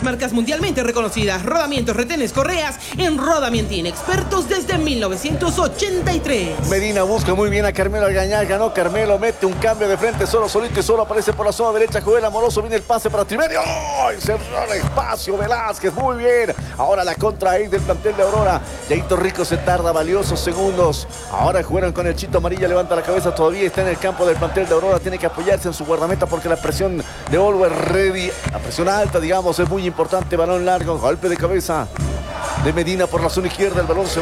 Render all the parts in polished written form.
marcas mundialmente reconocidas, rodamientos, retenes, correas en Rodamientín, expertos desde 1983. Medina busca muy bien a Carmelo Argañán, ganó Carmelo, mete un cambio de frente, solito y solo aparece por la zona derecha, Joel Amoroso, viene el pase para Triverio, ¡oh! Cerró el espacio, Velázquez, muy bien. Ahora la contra ahí del plantel de Aurora, Yaito Rico se tarda valiosos segundos. Ahora jugaron con el Chito Amarilla, levanta la cabeza, todavía está en el campo del plantel de Aurora, tiene que apoyarse en su guardameta porque la presión de Always Ready, la presión alta, digamos, es muy importante. Balón largo, golpe de cabeza de Medina por la zona izquierda, el balón se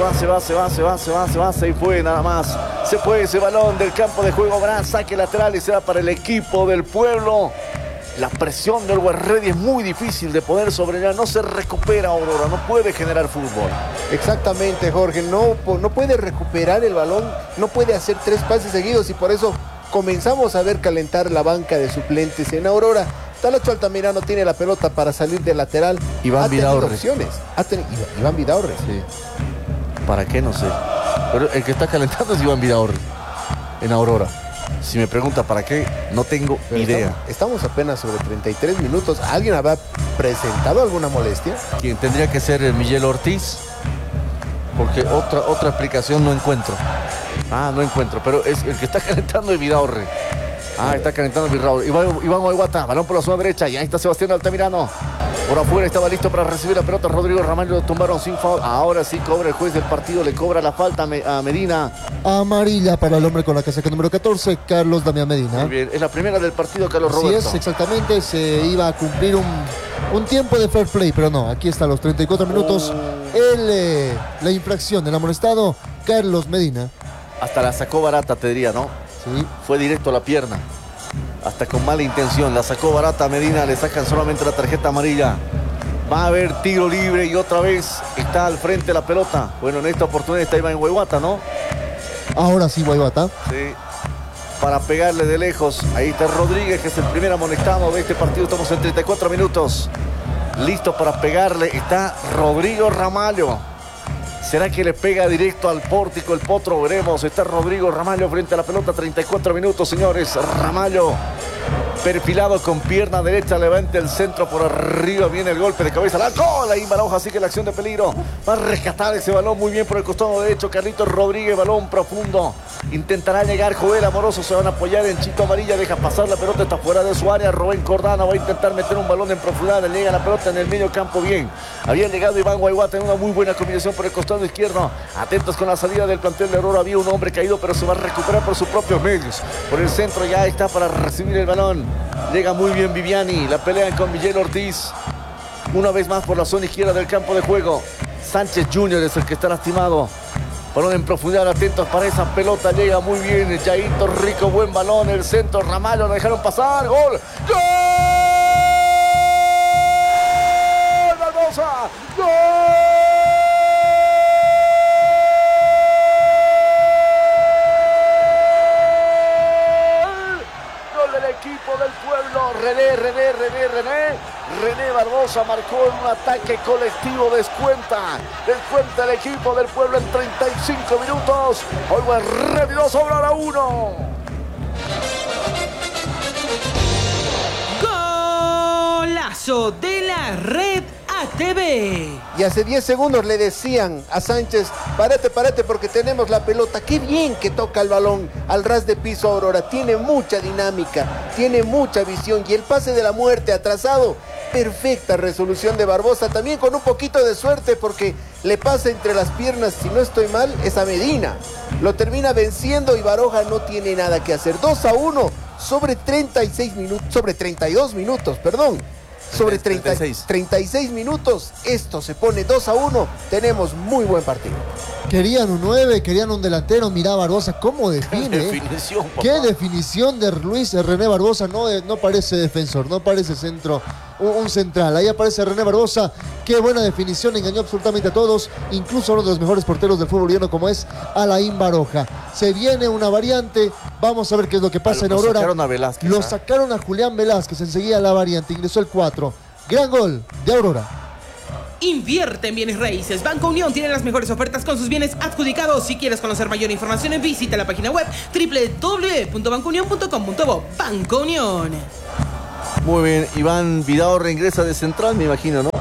fue nada más. Se fue ese balón del campo de juego, habrá saque lateral y será para el equipo del pueblo. La presión del Always Ready es muy difícil de poder sobrellevar, no se recupera Aurora, no puede generar fútbol. Exactamente, Jorge, no puede recuperar el balón, no puede hacer 3 pases seguidos y por eso comenzamos a ver calentar la banca de suplentes en Aurora. Talacho Altamirano tiene la pelota para salir de lateral. Iván Vidaurre. Opciones. Iván Vidaurre. Sí. ¿Para qué? No sé. Pero el que está calentando es Iván Vidaurre en Aurora. Si me pregunta para qué, no tengo idea. Estamos apenas sobre 33 minutos. ¿Alguien habrá presentado alguna molestia? Quien tendría que ser Miguel Ortiz, porque otra explicación no encuentro. No encuentro, pero es el que está calentando es Vidaurre. Está calentando Vidaurre. Iván Guaiguata, balón por la zona derecha, y ahí está Sebastián Altamirano. Por afuera estaba listo para recibir la pelota. Rodrigo Ramallo lo tumbaron sin foul. Ahora sí cobra el juez del partido, le cobra la falta a Medina. Amarilla para el hombre con la casaca número 14, Carlos Damián Medina. Muy bien, es la primera del partido, Carlos Roberto. Así es, exactamente, se iba a cumplir un tiempo de fair play, pero no, aquí está los 34 minutos. La infracción del amonestado, Carlos Medina. Hasta la sacó barata, te diría, ¿no? Sí. Fue directo a la pierna. Hasta con mala intención, la sacó barata a Medina, le sacan solamente la tarjeta amarilla. Va a haber tiro libre y otra vez está al frente la pelota. Bueno, en esta oportunidad está Iván Guaiguata, ¿no? Ahora sí, Guaiguata. Sí. Para pegarle de lejos. Ahí está Rodríguez, que es el primer amonestado de este partido. Estamos en 34 minutos. Listo para pegarle. Está Rodrigo Ramallo. ¿Será que le pega directo al pórtico el potro? Veremos. Está Rodrigo Ramallo frente a la pelota. 34 minutos, señores. Ramallo perfilado con pierna derecha. Levanta el centro por arriba. Viene el golpe de cabeza. La cola y Baroja. Sigue la acción de peligro. Va a rescatar ese balón muy bien por el costado derecho. Carlitos Rodríguez. Balón profundo. Intentará llegar Joel Amoroso. Se van a apoyar en Chito Amarilla. Deja pasar la pelota. Está fuera de su área. Rubén Cordano va a intentar meter un balón en profundidad. Le llega la pelota en el medio campo. Bien. Había llegado Iván Guaiguata en una muy buena combinación por el costado izquierdo. Atentos con la salida del plantel de Aurora. Había un hombre caído, pero se va a recuperar por sus propios medios. Por el centro ya está para recibir el balón. Llega muy bien Viviani. La pelea con Miguel Ortiz. Una vez más por la zona izquierda del campo de juego. Sánchez Jr. es el que está lastimado. Balón en profundidad, atentos para esa pelota. Llega muy bien Yaito Rico. Buen balón. El centro. Ramallo. Lo dejaron pasar. ¡Gol! ¡Gol! ¡Barbosa! ¡Gol! Equipo del pueblo, René Barbosa marcó en un ataque colectivo, descuenta el equipo del pueblo en 35 minutos. Always Ready 2, Aurora 1. Golazo de la Red ATV. Y hace 10 segundos le decían a Sánchez, párate porque tenemos la pelota. Qué bien que toca el balón al ras de piso Aurora. Tiene mucha dinámica, tiene mucha visión. Y el pase de la muerte atrasado, perfecta resolución de Barbosa. También con un poquito de suerte porque le pasa entre las piernas, si no estoy mal, es a Medina. Lo termina venciendo y Baroja no tiene nada que hacer. 2-1 sobre 32 minutos, perdón. Sobre 36 minutos, esto se pone 2-1, tenemos muy buen partido. Querían un 9, querían un delantero, mirá Barbosa cómo define. Definición, qué definición de Luis René Barbosa, no parece defensor, no parece centro, un central, ahí aparece René Barbosa, qué buena definición, engañó absolutamente a todos, incluso a uno de los mejores porteros del fútbol boliviano como es Alain Baroja. Se viene una variante, vamos a ver qué es lo que pasa en Aurora. Lo sacaron a Julián Velázquez, enseguida la variante, ingresó el 4. Gran gol de Aurora. Invierte en bienes raíces. Banco Unión tiene las mejores ofertas con sus bienes adjudicados. Si quieres conocer mayor información, visita la página web www.bancounion.com.bo. Banco Unión. Muy bien, Iván Vidaurre ingresa de central, me imagino, ¿no?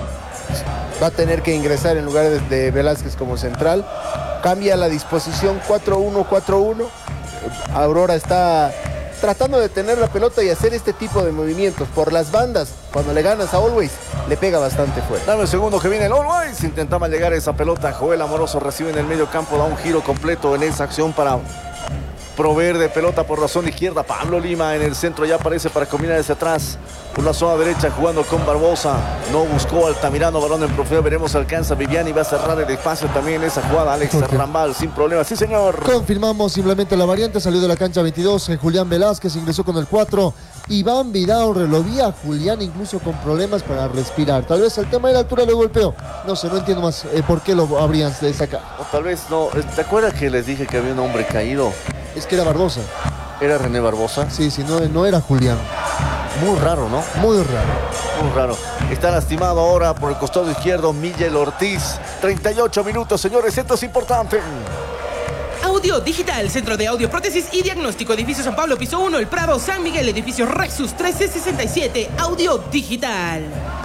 Va a tener que ingresar en lugar de Velázquez como central. Cambia la disposición 4-1-4-1. Aurora está tratando de tener la pelota y hacer este tipo de movimientos por las bandas. Cuando le ganas a Always, le pega bastante fuerte. Dame un segundo que viene el Always. Intentaba llegar a esa pelota. Joel Amoroso recibe en el medio campo. Da un giro completo en esa acción para proveer de pelota por la zona izquierda. Pablo Lima en el centro ya aparece para combinar desde atrás. Por la zona derecha jugando con Barbosa. No buscó Altamirano, balón en profundidad. Veremos si alcanza Viviani. Va a cerrar el espacio también en esa jugada. Alex Rambal sin problema. Sí, señor. Confirmamos simplemente la variante. Salió de la cancha 22. Julián Velázquez ingresó con el 4. Iván Vidaurre, lo vi a Julián incluso con problemas para respirar. Tal vez el tema de la altura lo golpeó. No sé, no entiendo más por qué lo habrían de sacar. O tal vez no. ¿Te acuerdas que les dije que había un hombre caído? Es que era Barbosa. ¿Era René Barbosa? Sí, no era Julián. Muy raro, ¿no? Muy raro. Muy raro. Está lastimado ahora por el costado izquierdo Miguel Ortiz. 38 minutos, señores. Esto es importante. Audio Digital, Centro de Audio, Prótesis y Diagnóstico, Edificio San Pablo, Piso 1, El Prado, San Miguel, Edificio Rexus 1367, Audio Digital.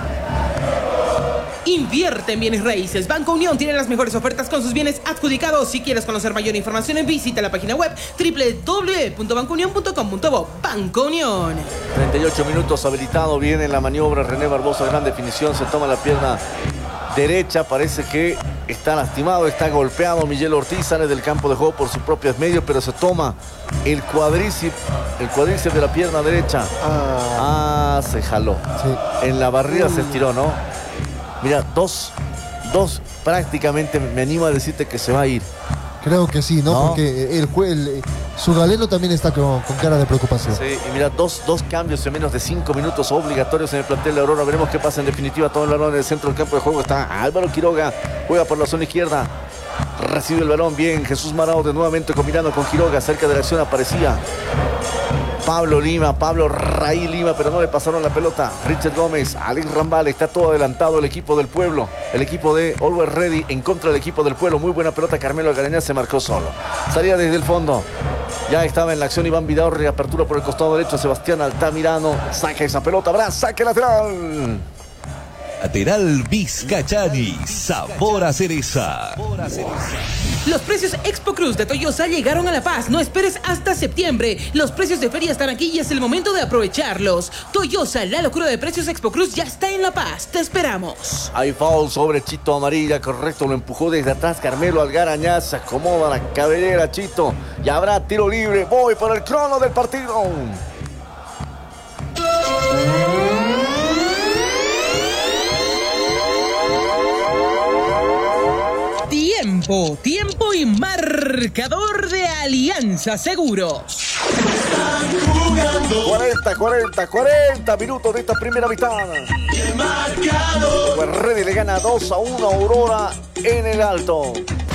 Invierte en bienes raíces. Banco Unión tiene las mejores ofertas con sus bienes adjudicados. Si quieres conocer mayor información, visita la página web www.bancounion.com.bo. Banco Unión. 38 minutos habilitado. Viene en la maniobra René Barbosa. Gran definición. Se toma la pierna derecha. Parece que está lastimado. Está golpeado. Miguel Ortiz sale del campo de juego por sus propios medios, pero se toma el cuádriceps de la pierna derecha. Se jaló. Sí. En la barriga se estiró, ¿no? Mira, dos prácticamente me animo a decirte que se va a ir. Creo que sí, ¿no? Porque su galeno también está con cara de preocupación. Sí, y mira, dos cambios en menos de 5 minutos obligatorios en el plantel de Aurora. Veremos qué pasa en definitiva. Todo el balón en el centro del campo de juego está Álvaro Quiroga. Juega por la zona izquierda. Recibe el balón bien. Jesús Maraude nuevamente combinando con Quiroga. Cerca de la acción aparecía Pablo Raí Lima, pero no le pasaron la pelota. Richard Gómez, Alex Rambal, está todo adelantado el equipo del pueblo. El equipo de Always Ready en contra del equipo del pueblo. Muy buena pelota, Carmelo Algareñaz se marcó solo. Salía desde el fondo. Ya estaba en la acción Iván Vidaurre, apertura por el costado derecho, Sebastián Altamirano. Saca esa pelota, saque lateral. Lateral Vizcachani, sabor a cereza. Los precios Expo Cruz de Toyosa llegaron a La Paz. No esperes hasta septiembre. Los precios de feria están aquí y es el momento de aprovecharlos. Toyosa, la locura de precios Expo Cruz ya está en La Paz. Te esperamos. Hay foul sobre Chito Amarilla, correcto, lo empujó desde atrás Carmelo Algarañaz. Se acomoda la cabellera Chito y habrá tiro libre. Voy por el crono del partido. Tiempo y marcador de Alianza Seguros. 40 minutos de esta primera mitad. Pues Ready le gana 2-1 a Aurora en el Alto.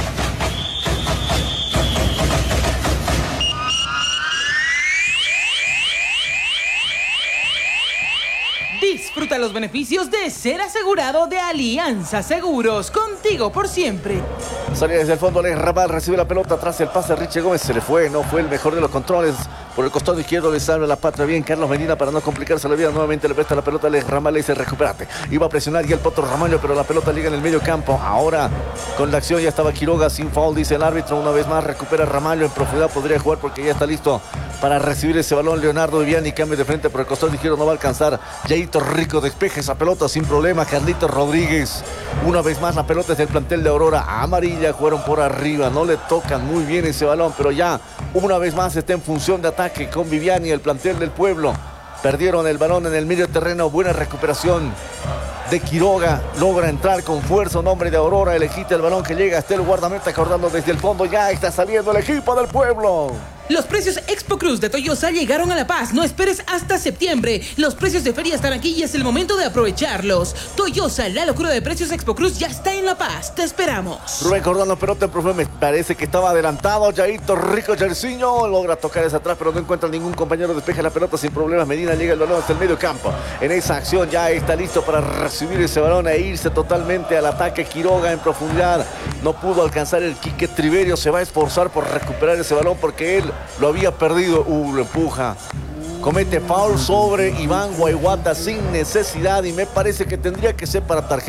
Disfruta los beneficios de ser asegurado de Alianza Seguros. Contigo por siempre. Salía desde el fondo, Alex Rambal recibe la pelota atrás el pase a Richie Gómez. Se le fue, no fue el mejor de los controles. Por el costado izquierdo le salva la patria bien Carlos Medina para no complicarse la vida. Nuevamente le presta la pelota a Alex Rambal y dice recupérate. Iba a presionar ya el Potro Ramallo, pero la pelota llega en el medio campo. Ahora con la acción ya estaba Quiroga sin foul, dice el árbitro. Una vez más recupera Ramallo en profundidad. Podría jugar porque ya está listo para recibir ese balón. Leonardo Viviani cambia de frente por el costado izquierdo, no va a alcanzar. Yaito Rico despeja esa pelota sin problema. Carlitos Rodríguez. Una vez más la pelota es del plantel de Aurora. Amarilla, jugaron por arriba, no le tocan muy bien ese balón, pero ya una vez más está en función de ataque con Viviani, el plantel del pueblo. Perdieron el balón en el medio terreno, buena recuperación de Quiroga, logra entrar con fuerza un hombre de Aurora, le quita el balón que llega hasta el guardameta acordando desde el fondo, ya está saliendo el equipo del pueblo. Los precios Expo Cruz de Toyosa llegaron a La Paz. No esperes hasta septiembre. Los precios de feria están aquí y es el momento de aprovecharlos. Toyosa, la locura de precios Expo Cruz ya está en La Paz. Te esperamos. Rubén Cordano, pelota en profe, me parece que estaba adelantado. Yaito Rico Yersiño logra tocar esa atrás, pero no encuentra ningún compañero. Despeja la pelota sin problemas. Medina llega el balón hasta el medio campo. En esa acción ya está listo para recibir ese balón e irse totalmente al ataque. Quiroga en profundidad. No pudo alcanzar el Quique Triverio. Se va a esforzar por recuperar ese balón porque él lo había perdido. Lo empuja. Comete foul sobre Iván Guayguata sin necesidad y me parece que tendría que ser para tarjeta.